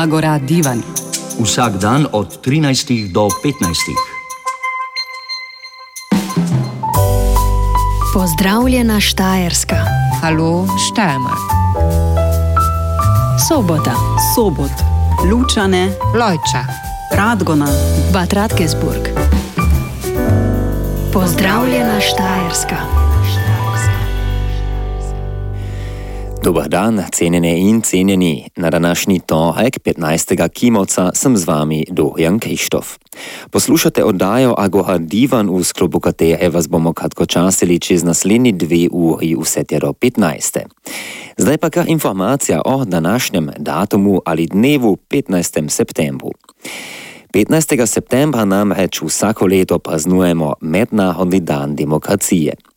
Agora Divan. Vsak dan od 13 do 15. Pozdravljena Štajerska. Halo Steiermark. Sobot. Lučane, Lojča. Radgona, Bad Radkersburg. Pozdravljena Štajerska. Dobar dan, cenjene in cenjeni. Na današnji torek, 15. Kimovca, sem z vami Dorian Krištof. Poslušate oddajo Agora Divan, v sklopu katere vas bomo kratkočasili čez naslednji 2 uri vse tja do 15. Zdaj pa kar informacija o današnjem datumu ali dnevu 15. septembru. 15. septembra namreč vsako leto praznujemo Mednarodni dan demokracije.